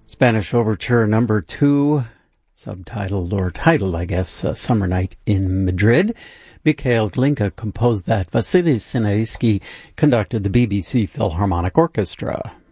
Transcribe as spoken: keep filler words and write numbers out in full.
Spanish Overture number two, subtitled, or titled, I guess, uh, Summer Night in Madrid. Mikhail Glinka composed that. Vasily Sinaisky conducted the B B C Philharmonic Orchestra.